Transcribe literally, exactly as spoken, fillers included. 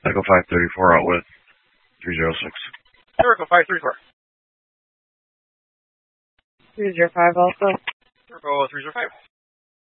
Echo five thirty-four out with three zero six. Echo five thirty-four. three zero five also. Echo three zero five.